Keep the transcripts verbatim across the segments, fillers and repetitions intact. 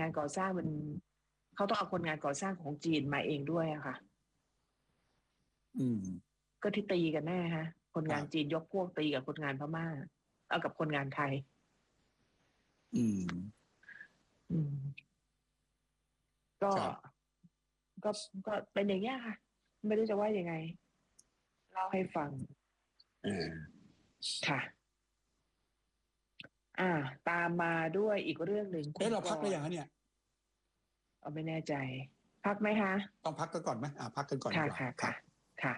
งานก่อสร้างมันเขาต้องเอาคนงานก่อสร้างของจีนมาเองด้วยอะค่ะอืมก็ที่ตีกันแน่ฮะคนครับงานจีนยกพวกตีกับคนงานพม่าเอากับคนงานไทยอืมอืมก็ครับก็ก็เป็นอย่างเงี้ยค่ะไม่รู้จะว่ายังไงเล่าให้ฟังเออค่ะอ่าตามมาด้วยอีกเรื่องหนึ่งคุณเอ๊ะเรากพักได้รณ์ยังฮะเนี่ยเอาไม่แน่ใจพักไหมคะต้องพักกันก่อนไหมอ่าพักกันก่อนดีค่ะกว่าค่ะค่ะครับค่ะ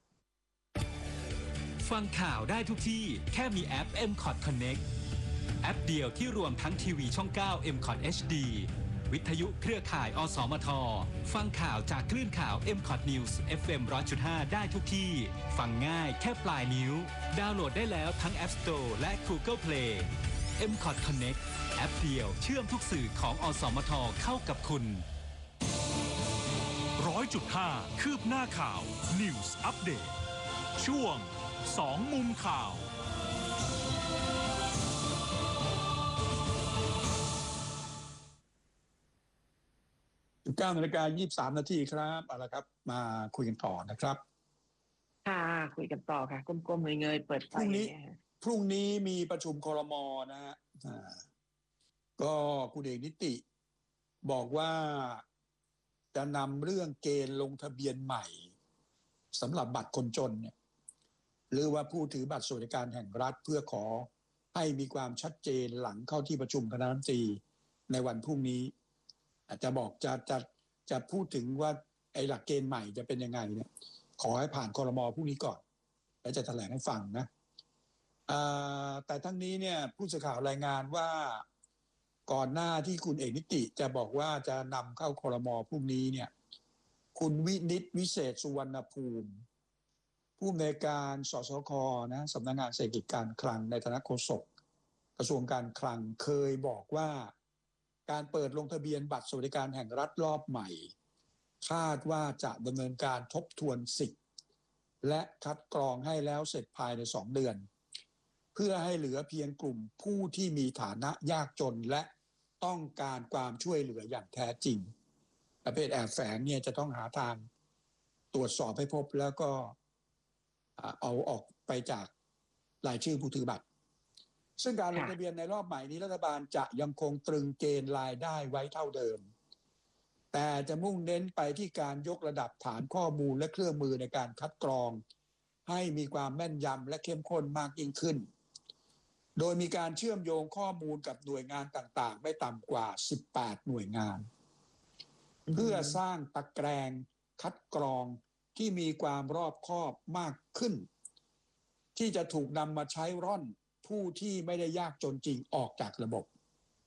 ฟังข่าวได้ทุกที่แค่มีแอป เอ็ม คอท Connect แอปเดียวที่รวมทั้งทีวีช่อง เก้า เอ็ม คอท เอช ดี วิทยุเครือข่ายอสมทฟังข่าวจากคลื่นข่าว เอ็ม คอท News เอฟ เอ็ม หนึ่งร้อยจุดห้า ได้ทุกที่ฟังง่ายแค่ปลายนิ้วดาวน์โหลดได้แล้วทั้ง App Store และ Google Play เอ็ม คอท Connect แอปเดียวเชื่อมทุกสื่อของอสมทเข้ากับคุณร้อยจุดห้าคืบหน้าข่าว News Update ช่วงสองมุมข่าวเก้านาฬิกายี่สิบสามนาทีครับเอาละครับมาคุยกันต่อนะครับค่ะคุยกันต่อค่ะก้มๆเงยๆเปิดไฟพรุ่งนี้เนี่ยฮะพรุ่งนี้มีประชุมครม.นะฮะอ่าก็คุณเอกนิติบอกว่าจะนำเรื่องเกณฑ์ลงทะเบียนใหม่สำหรับบัตรคนจนเนี่ยหรือว่าผู้ถือบัตรสวัสดิการแห่งรัฐเพื่อขอให้มีความชัดเจนหลังเข้าที่ประชุมคณะรัฐมนตรีในวันพรุ่งนี้อาจจะบอกจะจะจะพูดถึงว่าไอ้หลักเกณฑ์ใหม่จะเป็นยังไงเนี่ยขอให้ผ่านครม.พรุ่งนี้ก่อนแล้วจะแถลงให้ฟังนะแต่ทั้งนี้เนี่ยผู้สื่อข่าวรายงานว่าก่อนหน้าที่คุณเอกนิติจะบอกว่าจะนำเข้าครม.พรุ่งนี้เนี่ยคุณวินิตวิเศษสุวรรณภูมิผู้อำนวยการสสค.นะสำนักงานเศรษฐกิจการคลังในฐานะโฆษกกระทรวงการคลังเคยบอกว่าการเปิดลงทะเบียนบัตรสวัสดิการแห่งรัฐรอบใหม่คาดว่าจะดำเนินการทบทวนสิทธิ์และคัดกรองให้แล้วเสร็จภายในสองเดือนเพื่อให้เหลือเพียงกลุ่มผู้ที่มีฐานะยากจนและต้องการความช่วยเหลืออย่างแท้จริงประเภทแอบแฝงเนี่ยจะต้องหาทางตรวจสอบให้พบแล้วก็เอาออกไปจากรายชื่อผู้ถือบัตรซึ่งการลงทะเบียนในรอบใหม่นี้รัฐบาลจะยังคงตรึงเกณฑ์รายได้ไว้เท่าเดิมแต่จะมุ่งเน้นไปที่การยกระดับฐานข้อมูลและเครื่องมือในการคัดกรองให้มีความแม่นยำและเข้มข้นมากยิ่งขึ้นโดยมีการเชื่อมโยงข้อมูลกับหน่วยงานต่างๆไม่ต่ำกว่าสิบแปดหน่วยงานเพื่อสร้างตะแกรงคัดกรองที่มีความรอบคอบมากขึ้นที่จะถูกนำมาใช้ร่อนผู้ที่ไม่ได้ยากจนจริงออกจากระบบ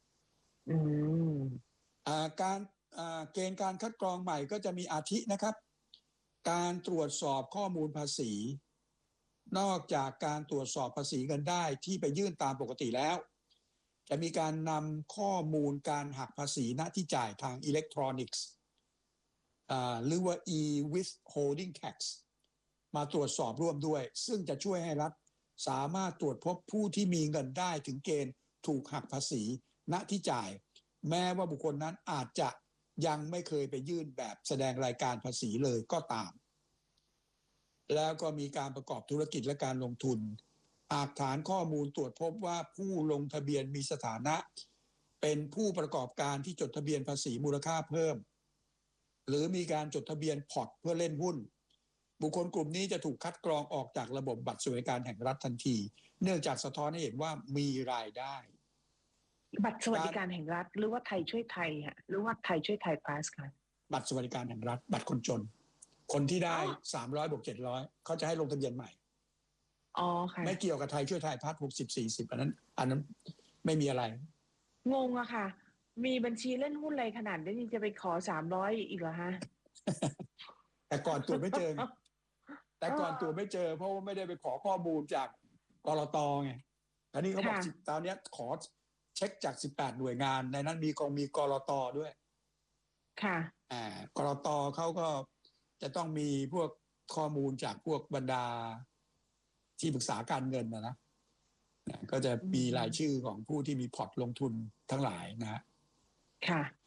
การเกณฑ์การคัดกรองใหม่ก็จะมีอาทินะครับการตรวจสอบข้อมูลภาษีนอกจากการตรวจสอบภาษีเงินได้ที่ไปยื่นตามปกติแล้วจะมีการนำข้อมูลการหักภาษีณที่จ่ายทางอิเล็กทรอนิกส์หรือว่า e-withholding tax มาตรวจสอบร่วมด้วยซึ่งจะช่วยให้รัฐสามารถตรวจพบผู้ที่มีเงินได้ถึงเกณฑ์ถูกหักภาษีณที่จ่ายแม้ว่าบุคคลนั้นอาจจะยังไม่เคยไปยื่นแบบแสดงรายการภาษีเลยก็ตามแล้วก็มีการประกอบธุรกิจและการลงทุนหากฐานข้อมูลตรวจพบว่าผู้ลงทะเบียนมีสถานะเป็นผู้ประกอบการที่จดทะเบียนภาษีมูลค่าเพิ่มหรือมีการจดทะเบียนพอร์ตเพื่อเล่นหุ้นบุคคลกลุ่มนี้จะถูกคัดกรองออกจากระบบบัตรสวัสดิการแห่งรัฐทันทีเนื่องจากสะท้อนให้เห็นว่ามีรายได้บัตรสวัสดิการแห่งรัฐหรือว่าไทยช่วยไทยฮะหรือว่าไทยช่วยไทยพาสค่ะบัตรสวัสดิการแห่งรัฐบัตรคนจนคนที่ได้สามร้อยบวกเจ็ดร้อยเขาจะให้ลงทะเบียนใหม่อ๋อค่ะไม่เกี่ยวกับไทยช่วยไทยพาสหกสิบสี่สิบอันนั้นอันนั้นไม่มีอะไรงงอะค่ะมีบัญชีเล่นหุ้นอะไรขนาดนี้จะไปขอสามร้อยอีกเหรอฮะแต่ก่อนตรวจไม่เจอแต่ก่อนตรวจไม่เจอเพราะว่าไม่ได้ไปขอข้อมูลจากกลต.ไงอันนี้เขาบอกตอนนี้ขอเช็คจากสิบแปดหน่วยงานในนั้นมีกองมีกลต.ด้วยค่ะอ่ากลต.เขาก็จะต้องมีพวกข้อมูลจากพวกบรรดาที่ปรึกษาการเงินนะนะก็จะมีรายชื่อของผู้ที่มีพอร์ตลงทุนทั้งหลายนะค่ะ